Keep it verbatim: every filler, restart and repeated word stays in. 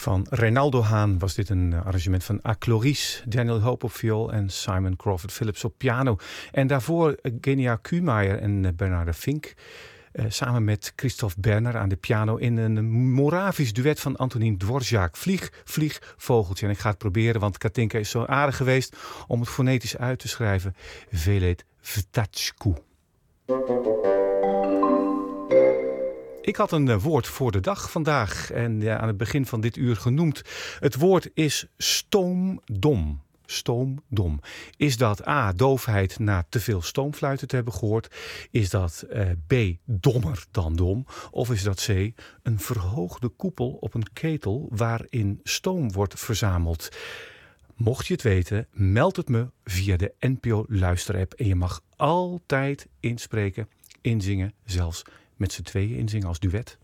Van Reynaldo Haan was dit een arrangement van A. Cloris, Daniel Hope op viool en Simon Crawford Phillips op piano. En daarvoor Genia Kuhmeier en Bernarda Fink. Uh, samen met Christoph Berner aan de piano in een Moravisch duet van Antonín Dvořák. Vlieg, vlieg, vogeltje. En ik ga het proberen, want Katinka is zo aardig geweest om het fonetisch uit te schrijven. Velet vtačku. Ik had een woord voor de dag vandaag en ja, aan het begin van dit uur genoemd. Het woord is stoomdom. Stoomdom. Is dat A, doofheid na te veel stoomfluiten te hebben gehoord? Is dat uh, B, dommer dan dom? Of is dat C, een verhoogde koepel op een ketel waarin stoom wordt verzameld? Mocht je het weten, meld het me via de N P O luisterapp. En je mag altijd inspreken, inzingen, zelfs met z'n tweeën inzingen als duet.